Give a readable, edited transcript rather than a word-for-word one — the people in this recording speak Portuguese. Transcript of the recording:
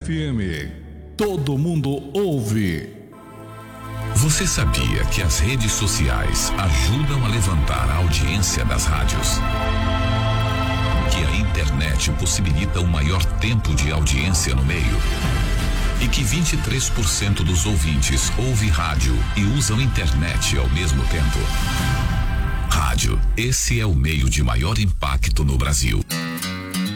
FM. Todo mundo ouve. Você sabia que as redes sociais ajudam a levantar a audiência das rádios? Que a internet possibilita um maior tempo de audiência no meio? E que 23% dos ouvintes ouve rádio e usam internet ao mesmo tempo? Rádio, esse é o meio de maior impacto no Brasil.